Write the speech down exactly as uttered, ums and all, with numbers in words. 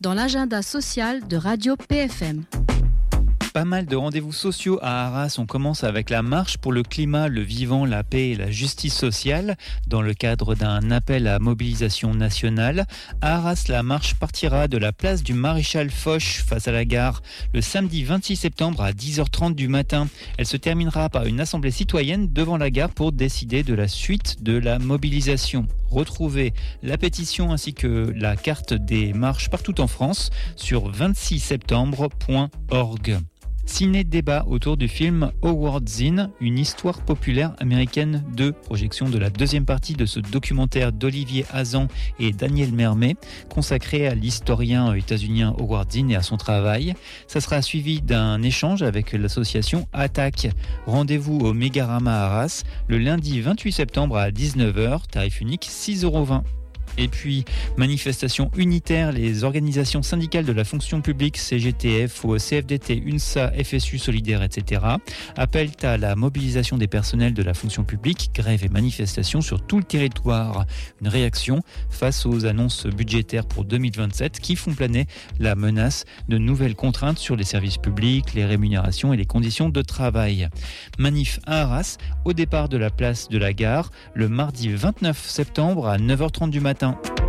dans l'agenda social de Radio P F M. Pas mal de rendez-vous sociaux à Arras. On commence avec la marche pour le climat, le vivant, la paix et la justice sociale. Dans le cadre d'un appel à mobilisation nationale, à Arras, la marche partira de la place du Maréchal Foch face à la gare le samedi vingt-six septembre à dix heures trente du matin. Elle se terminera par une assemblée citoyenne devant la gare pour décider de la suite de la mobilisation. Retrouvez la pétition ainsi que la carte des marches partout en France sur vingt-six septembre point org. Ciné-débat autour du film Howard Zinn, une histoire populaire américaine deux, projection de la deuxième partie de ce documentaire d'Olivier Hazan et Daniel Mermet, consacré à l'historien états-unien Howard Zinn et à son travail. Ça sera suivi d'un échange avec l'association Attaque. Rendez-vous au Mégarama Arras le lundi vingt-huit septembre à dix-neuf heures, tarif unique six euros vingt. Et puis, manifestation unitaire, les organisations syndicales de la fonction publique, C G T F, C F D T, UNSA, F S U Solidaire, et cetera, appellent à la mobilisation des personnels de la fonction publique, grève et manifestations sur tout le territoire. Une réaction face aux annonces budgétaires pour deux mille vingt-sept qui font planer la menace de nouvelles contraintes sur les services publics, les rémunérations et les conditions de travail. Manif à Arras, au départ de la place de la gare, le mardi vingt-neuf septembre à neuf heures trente du matin.